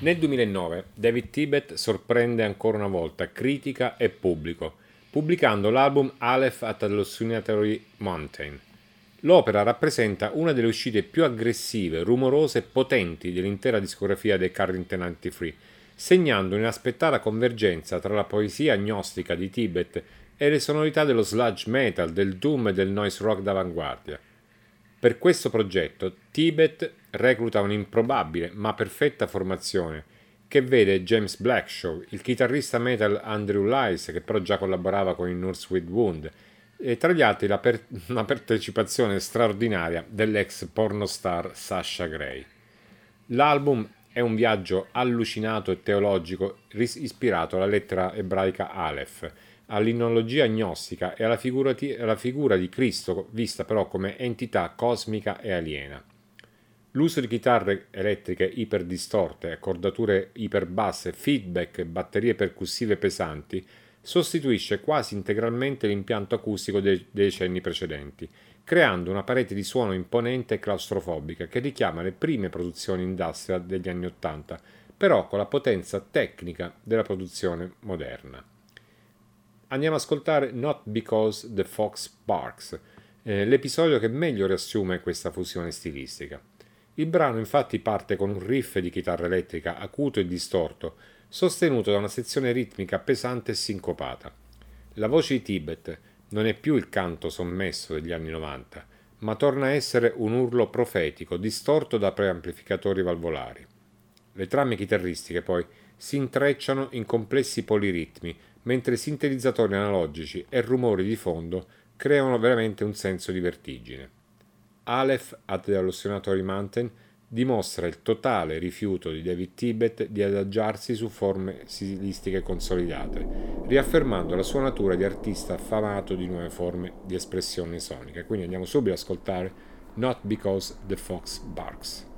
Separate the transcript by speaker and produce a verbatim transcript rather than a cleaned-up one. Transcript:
Speaker 1: Nel duemilanove David Tibet sorprende ancora una volta critica e pubblico, pubblicando l'album Aleph at Hallucinatory Mountain. L'opera rappresenta una delle uscite più aggressive, rumorose e potenti dell'intera discografia dei Current novantatré, segnando un'inaspettata convergenza tra la poesia gnostica di Tibet e le sonorità dello sludge metal, del doom e del noise rock d'avanguardia. Per questo progetto Tibet recluta un'improbabile ma perfetta formazione che vede James Blackshaw, il chitarrista metal Andrew Lice, che però già collaborava con i Nurse with Wound, e tra gli altri la per- una partecipazione straordinaria dell'ex pornostar Sasha Grey. L'album è un viaggio allucinato e teologico ris- ispirato alla lettera ebraica Aleph, all'innologia gnostica e alla figura, ti- alla figura di Cristo vista però come entità cosmica e aliena. L'uso di chitarre elettriche iperdistorte, accordature iperbasse, feedback e batterie percussive pesanti sostituisce quasi integralmente l'impianto acustico dei decenni precedenti, creando una parete di suono imponente e claustrofobica che richiama le prime produzioni industrial degli anni Ottanta, però con la potenza tecnica della produzione moderna. Andiamo ad ascoltare Not Because the Fox Barks, eh, l'episodio che meglio riassume questa fusione stilistica. Il brano infatti parte con un riff di chitarra elettrica acuto e distorto, sostenuto da una sezione ritmica pesante e sincopata. La voce di Tibet non è più il canto sommesso degli anni novanta, ma torna a essere un urlo profetico distorto da preamplificatori valvolari. Le trame chitarristiche poi si intrecciano in complessi poliritmi, mentre sintetizzatori analogici e rumori di fondo creano veramente un senso di vertigine. Aleph at the Hallucinatory Mountain dimostra il totale rifiuto di David Tibet di adagiarsi su forme stilistiche consolidate, riaffermando la sua natura di artista affamato di nuove forme di espressione sonica. Quindi andiamo subito ad ascoltare Not Because the Fox Barks.